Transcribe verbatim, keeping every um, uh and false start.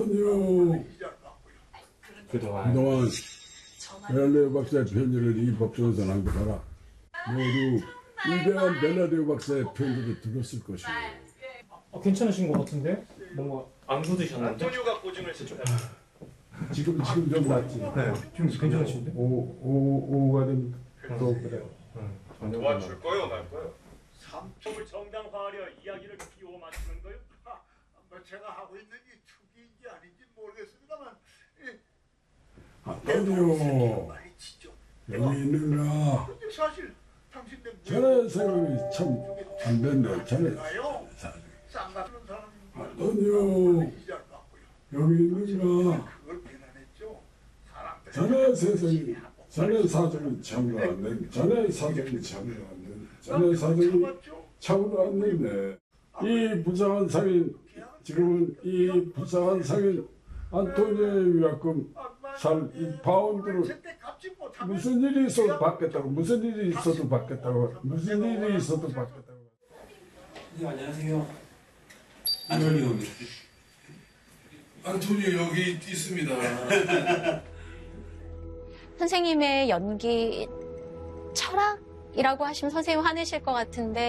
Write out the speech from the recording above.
안토니오, 그동안 그동안 벨라디오 박사의 편지를 이 법정에서 낭독하라. 모두 위대한 벨라디오 박사의 편지를 들었을 것이오. 아, 괜찮으신 것 같은데? 뭔가 안 굳으셨는데? 안토니오가 고증을 쓰죠. 지금 지금 좀 낫지. 네, 지금 괜찮으신데? 오오오가 좀 또 그래요. 응. 도와줄 거요, 말 거요? 삼척을 정당화하려 이야기를 끼워 맞추는 거요? 아, 뭐 제가 하고 있는 이 투기인지 아닌지 모르겠습니다만 안토니오, 여기 있는가? 근데 사실 당신네 자네 생각이 참 안 됐네. 자네 쌍 같은 사람 안토니오, 여기 있는가? 그걸 비난했죠. 사람들 자네 세상이, 자네 사정이 참으로 안 된, 자네 사정이 참으로 안 된, 자네 사정이 참으로 안 됐네. 이 불쌍한 상인, 지금은 이 불쌍한 상인 안토니오의 위약금 살 이 파운드를 무슨 일이 있어도 받겠다고, 무슨 일이 있어도 받겠다고, 무슨 일이 있어도 받겠다고. 네, 안녕하세요. 안토니오. 안토니오 여기 있습니다. 선생님의 연기 철학이라고 하시면 선생님 화내실 것 같은데